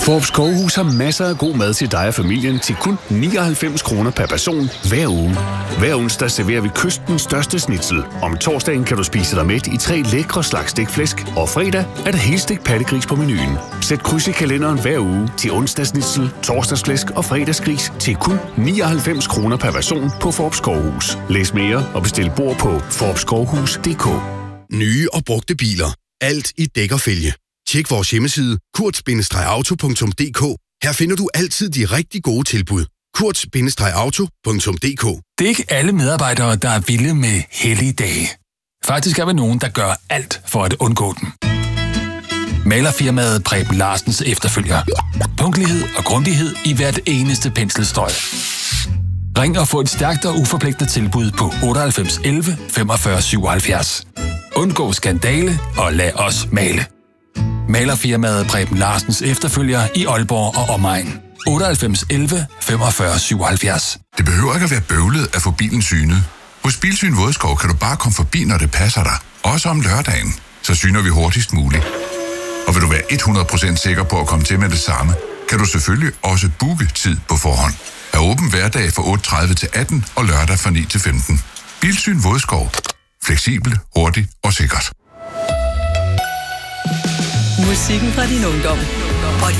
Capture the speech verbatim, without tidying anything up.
Fårup Skovhus har masser af god mad til dig og familien til kun nioghalvfems kroner per person hver uge. Hver onsdag serverer vi kystens største schnitzel. Om torsdagen kan du spise dig mæt i tre lækre slags stækflæsk, og fredag er der helstegt pattegris på menuen. Sæt kryds i kalenderen hver uge til onsdagsschnitzel, torsdagsflæsk og fredagsgris til kun nioghalvfems kroner per person på Fårup Skovhus. Læs mere og bestil bord på fårup skovhus punktum d k. Nye og brugte biler. Alt i dæk og fælge. Tjek vores hjemmeside kurt bindestreg auto punktum d k. Her finder du altid de rigtig gode tilbud. kurt bindestreg auto punktum d k. Det er ikke alle medarbejdere, der er vilde med hellige dage. Faktisk er vi nogen, der gør alt for at undgå dem. Malerfirmaet Preben Larsens efterfølger. Punktlighed og grundighed i hvert eneste penselstrøg. Ring og få et stærkt og uforpligtende tilbud på otteoghalvfems elleve femogfyrre syvoghalvfjerds. Undgå skandale og lad os male. Malerfirmaet Preben Larsens efterfølger i Aalborg og omegn. otteoghalvfems elleve femogfyrre syvoghalvfjerds. Det behøver ikke at være bøvlet at få bilen synet. Hos Bilsyn Vådskov kan du bare komme forbi, når det passer dig. Også om lørdagen. Så syner vi hurtigst muligt. Og vil du være hundrede procent sikker på at komme til med det samme, kan du selvfølgelig også booke tid på forhånd. Er åben hverdag fra otte tredive til atten og lørdag fra ni til femten. Bilsyn Vådskov. Fleksibel, hurtig og sikkert. Musikken fra din ungdom.